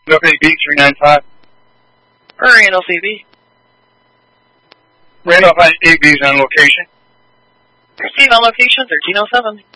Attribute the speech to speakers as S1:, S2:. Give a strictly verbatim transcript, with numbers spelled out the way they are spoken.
S1: F A B three nine five.
S2: Randolph A B.
S1: Randolph A B is on location.
S2: Receive on location thirteen oh seven.